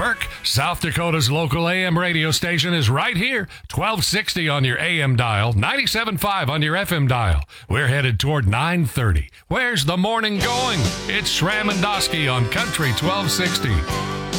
Burke, South Dakota's local AM radio station is right here. 1260 on your AM dial, 97.5 on your FM dial. We're headed toward 930. Where's the morning going? It's Shram and Dosky on Country 1260.